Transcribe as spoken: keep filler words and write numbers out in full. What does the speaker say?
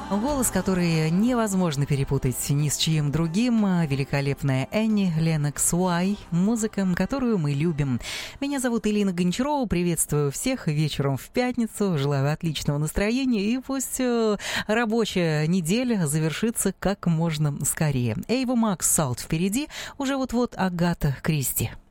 Голос, который невозможно перепутать ни с чьим другим. Великолепная Энни Ленокс Уай. Музыка, которую мы любим. Меня зовут Элина Гончарова. Приветствую всех вечером в пятницу. Желаю отличного настроения. И пусть рабочая неделя завершится как можно скорее. Эйва Макс Салт впереди. Уже вот-вот Агата Кристи.